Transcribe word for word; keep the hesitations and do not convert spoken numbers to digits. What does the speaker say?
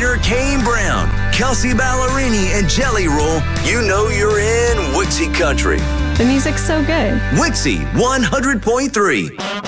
singer Kane Brown, Kelsey Ballerini, and Jelly Roll, you know you're in Wixie Country. The music's so good. Wixie one hundred point three.